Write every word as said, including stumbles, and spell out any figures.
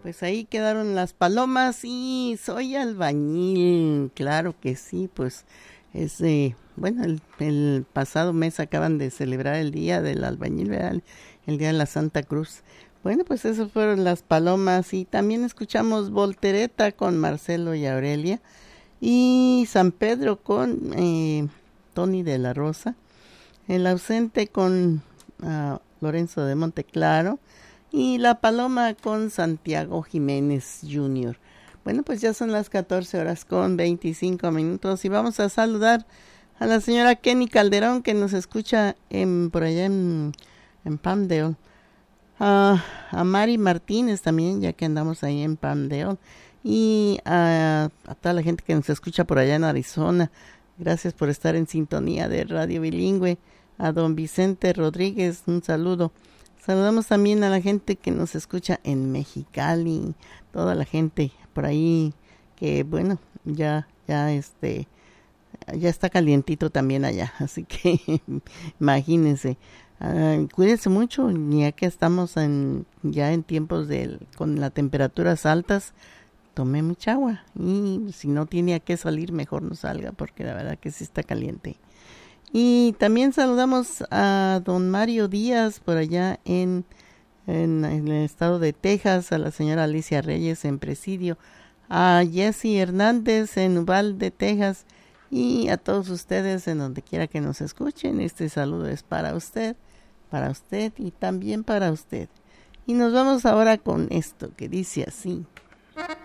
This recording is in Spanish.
Pues ahí quedaron las palomas y soy albañil, claro que sí, pues es eh, bueno, el, el pasado mes acaban de celebrar el Día del Albañil, ¿verdad? El, el Día de la Santa Cruz. Bueno, pues esas fueron las palomas y también escuchamos Voltereta con Marcelo y Aurelia y San Pedro con eh, Tony de la Rosa, El ausente con uh, Lorenzo de Monteclaro y La Paloma con Santiago Jiménez junior Bueno, pues ya son las catorce horas con veinticinco minutos y vamos a saludar a la señora Kenny Calderón que nos escucha en, por allá en, en Palmdale. Uh, a Mari Martínez también, ya que andamos ahí en Palmdale. Y a, a toda la gente que nos escucha por allá en Arizona. Gracias por estar en sintonía de Radio Bilingüe. A don Vicente Rodríguez, un saludo. Saludamos también a la gente que nos escucha en Mexicali, toda la gente por ahí que, bueno, ya, ya este, ya está calientito también allá, así que imagínense. Uh, cuídense mucho, ya que estamos en, ya en tiempos de, con las temperaturas altas, tome mucha agua y si no tiene a qué salir, mejor no salga, porque la verdad que sí está caliente. Y también saludamos a don Mario Díaz por allá en, en, en el estado de Texas, a la señora Alicia Reyes en Presidio, a Jessy Hernández en Uvalde, Texas, y a todos ustedes en donde quiera que nos escuchen. Este saludo es para usted, para usted y también para usted. Y nos vamos ahora con esto que dice así.